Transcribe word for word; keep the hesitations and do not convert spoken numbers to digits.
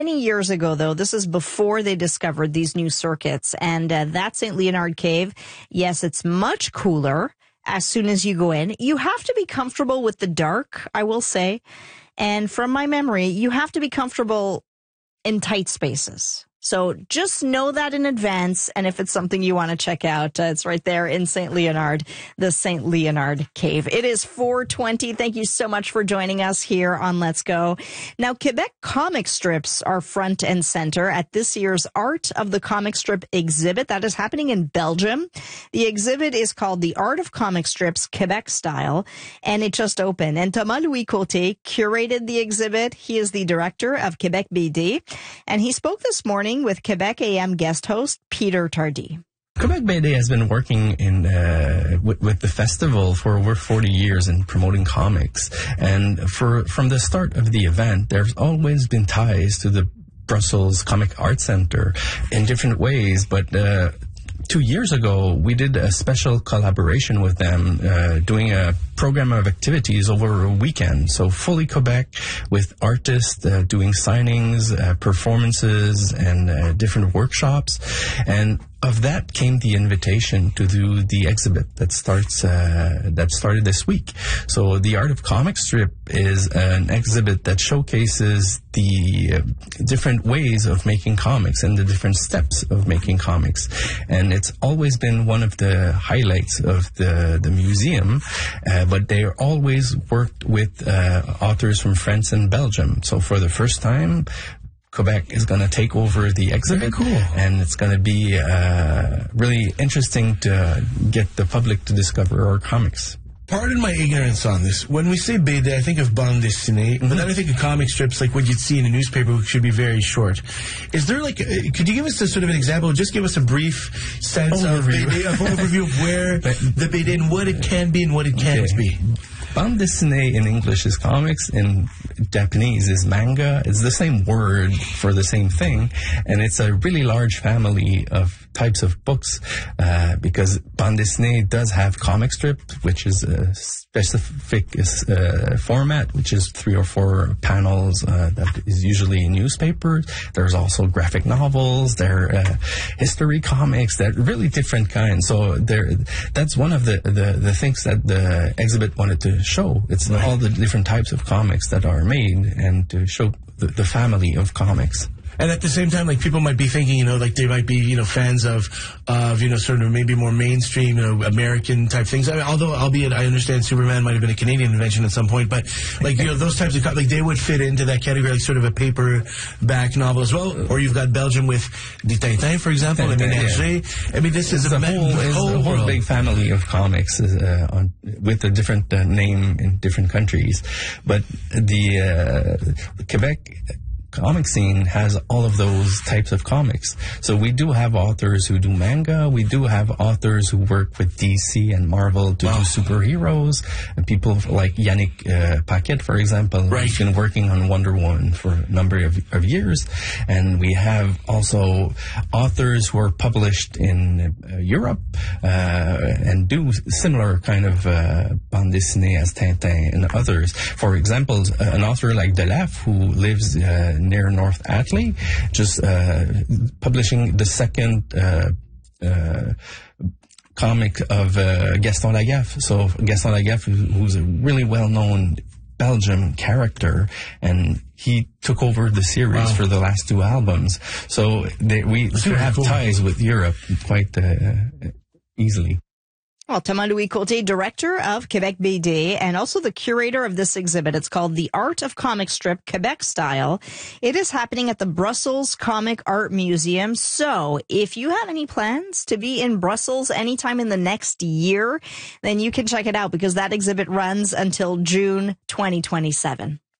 Many years ago, though, this is before they discovered these new circuits. And uh, that Saint Leonard Cave, yes, it's much cooler as soon as you go in. You have to be comfortable with the dark, I will say. And from my memory, you have to be comfortable in tight spaces. So just know that in advance. And if it's something you want to check out, uh, it's right there in Saint Leonard, the Saint Leonard Cave. It is four twenty. Thank you so much for joining us here on Let's Go. Now, Quebec comic strips are front and center at this year's Art of the Comic Strip exhibit that is happening in Belgium. The exhibit is called The Art of Comic Strips Quebec Style, and it just opened. And Thomas Louis Côté curated the exhibit. He is the director of Quebec B D, and he spoke this morning with Quebec A M guest host Peter Tardy. Quebec B D has been working in uh, with, with the festival for over forty years in promoting comics, and for from the start of the event, there's always been ties to the Brussels Comic Art Center in different ways, but uh, Two years ago, we did a special collaboration with them, uh, doing a program of activities over a weekend. So fully Quebec with artists uh, doing signings, uh, performances, and uh, different workshops. And of that came the invitation to do the exhibit that starts uh, that started this week. So the Art of Comic Strip is an exhibit that showcases the uh, different ways of making comics and the different steps of making comics. And it's always been one of the highlights of the, the museum, uh, but they always worked with uh, authors from France and Belgium. So for the first time, Quebec is going to take over the exhibit. Very cool. And it's going to be uh, really interesting to get the public to discover our comics. Pardon my ignorance on this. When we say B D, I think of bande dessinée, mm-hmm. but then I think of comic strips like what you'd see in a newspaper, which should be very short. Is there like, a, could you give us a sort of an example? Just give us a brief sense overview. of B D, of overview of where the B D and what it can be and what it can't okay. be. Bande dessinée in English is comics, in Japanese is manga. It's the same word for the same thing, and it's a really large family of types of books, uh, because bande dessinée does have comic strip, which is a specific uh, format, which is three or four panels uh, that is usually in newspapers. There's also graphic novels, there are uh, history comics, that really different kinds. So there, that's one of the, the, the things that the exhibit wanted to show. It's right. all the different types of comics that are made, and to show the, the family of comics. And at the same time, like, people might be thinking, you know, like they might be, you know, fans of, of, you know, sort of maybe more mainstream, you know, American type things. I mean, although, albeit, I understand Superman might have been a Canadian invention at some point, but, like, you know, those types of, like, they would fit into that category, like, sort of a paperback novel as well. Or you've got Belgium with the Tintin, for example, Tintin, I mean, Hergé. Yeah. I mean, this it's is a, a ma- whole, whole, a whole big family of comics uh, on, with a different uh, name in different countries. But the uh, Quebec comic scene has all of those types of comics. So we do have authors who do manga. We do have authors who work with D C and Marvel to wow. do superheroes. And people like Yannick uh, Paquette, for example, right. who's been working on Wonder Woman for a number of, of years. And we have also authors who are published in uh, Europe uh, and do similar kind of uh, bande dessinée as Tintin and others. For example, an author like Delaf, who lives uh, near North Atlee, just uh, publishing the second uh, uh, comic of uh, Gaston Lagaffe. So Gaston Lagaffe, who's a really well-known Belgian character, and he took over the series wow. for the last two albums. So they, we That's do have cool. ties with Europe quite uh, easily. Well, Thomas Louis Côté, director of Quebec B D, and also the curator of this exhibit. It's called The Art of Comic Strip Quebec Style. It is happening at the Brussels Comic Art Museum. So if you have any plans to be in Brussels anytime in the next year, then you can check it out, because that exhibit runs until June twenty twenty-seven.